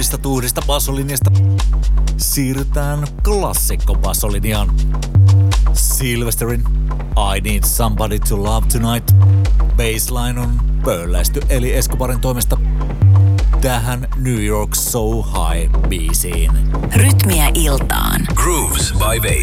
vauhdista tuhdista bassolinjasta siirrytään klassikko bassolinjaan. Sylvesterin I Need Somebody to Love Tonight. Bassline on pöllästy eli Escobarin toimesta tähän New York So High -biisiin. Rytmiä iltaan. Grooves by Vegas.